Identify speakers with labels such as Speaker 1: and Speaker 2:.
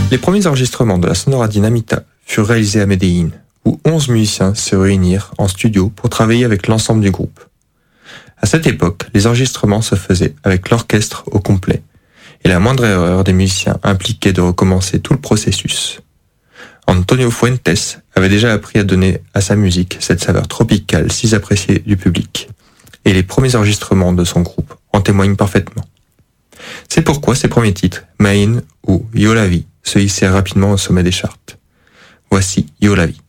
Speaker 1: Les premiers enregistrements de la Sonora Dinamita furent réalisés à Medellín, où 11 musiciens se réunirent en studio pour travailler avec l'ensemble du groupe. À cette époque, les enregistrements se faisaient avec l'orchestre au complet, et la moindre erreur des musiciens impliquait de recommencer tout le processus. Antonio Fuentes avait déjà appris à donner à sa musique cette saveur tropicale si appréciée du public, et les premiers enregistrements de son groupe en témoignent parfaitement. C'est pourquoi ses premiers titres, Main ou Yo la vie, se hissèrent rapidement au sommet des charts. Voici Yo la vie.